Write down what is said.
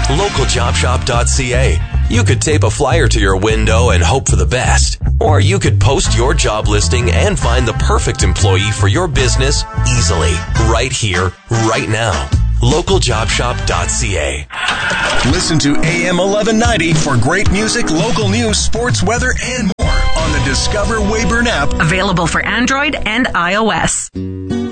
localjobshop.ca. You could tape a flyer to your window and hope for the best. Or you could post your job listing and find the perfect employee for your business easily, right here, right now. localjobshop.ca. Listen to AM 1190 for great music, local news, sports, weather, and more on the Discover Weyburn app. Available for Android and iOS.